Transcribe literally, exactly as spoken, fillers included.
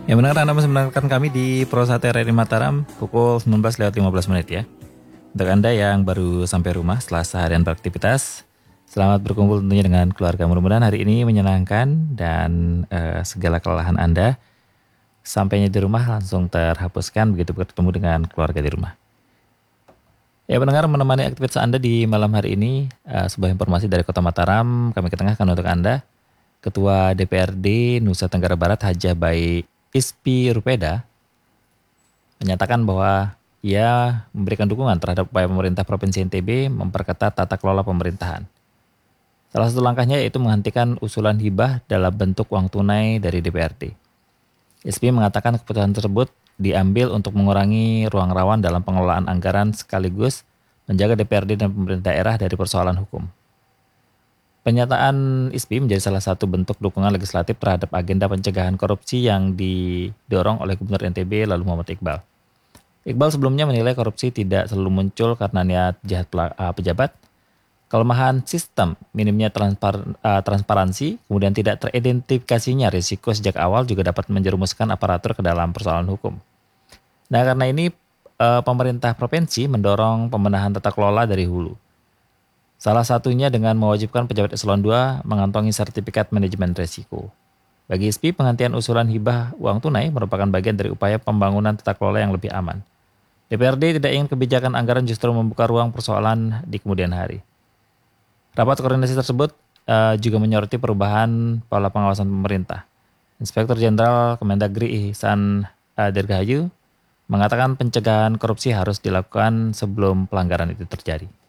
Ya benar, Anda masih mendengarkan kami di Prosate R R I Mataram pukul sembilan belas lewat lima belas menit ya. Untuk Anda yang baru sampai rumah setelah seharian beraktivitas, selamat berkumpul tentunya dengan keluarga. Mudah-mudahan hari ini menyenangkan dan uh, segala kelelahan Anda sampainya di rumah langsung terhapuskan begitu bertemu dengan keluarga di rumah. Ya pendengar, menemani aktivitas Anda di malam hari ini, uh, sebuah informasi dari Kota Mataram kami ketengahkan untuk Anda. Ketua D P R D Nusa Tenggara Barat Hajah Bai Ispi Rupeda menyatakan bahwa ia memberikan dukungan terhadap upaya pemerintah Provinsi N T B memperketat tata kelola pemerintahan. Salah satu langkahnya yaitu menghentikan usulan hibah dalam bentuk uang tunai dari D P R D. Ispi mengatakan keputusan tersebut diambil untuk mengurangi ruang rawan dalam pengelolaan anggaran sekaligus menjaga D P R D dan pemerintah daerah dari persoalan hukum. Pernyataan Ispi menjadi salah satu bentuk dukungan legislatif terhadap agenda pencegahan korupsi yang didorong oleh Gubernur N T B lalu Muhammad Iqbal. Iqbal sebelumnya menilai korupsi tidak selalu muncul karena niat jahat pejabat, kelemahan sistem, minimnya transpar, uh, transparansi, kemudian tidak teridentifikasinya risiko sejak awal juga dapat menjerumuskan aparatur ke dalam persoalan hukum. Nah karena ini uh, pemerintah provinsi mendorong pembenahan tata kelola dari hulu. Salah satunya dengan mewajibkan pejabat eselon dua mengantongi sertifikat manajemen risiko. Bagi Ispi, penghentian usulan hibah uang tunai merupakan bagian dari upaya pembangunan tata kelola yang lebih aman. D P R D tidak ingin kebijakan anggaran justru membuka ruang persoalan di kemudian hari. Rapat koordinasi tersebut uh, juga menyoroti perubahan pola pengawasan pemerintah. Inspektur Jenderal Kemendagri Ihsan uh, Dirgahayu mengatakan pencegahan korupsi harus dilakukan sebelum pelanggaran itu terjadi.